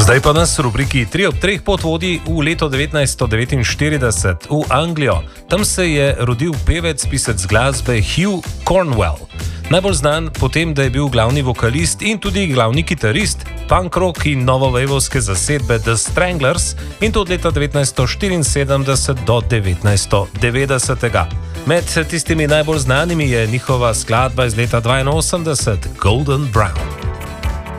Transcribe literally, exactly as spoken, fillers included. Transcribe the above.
Zdaj pa nas v rubriki tri ob treh pot vodi v leto devetnajststo devetinštirideset v Anglijo. Tam se je rodil pevec, pisec glasbe Hugh Cornwell. Najbolj znan potem, da je bil glavni vokalist in tudi glavni kitarist punk rock in novovejvovske zasedbe The Stranglers in to od leta devetnajststo štiriinsedemdeset do devetnajststo devetdeset. Med tistimi najbolj znanimi je njihova skladba iz leta dvainosemdeset Golden Brown.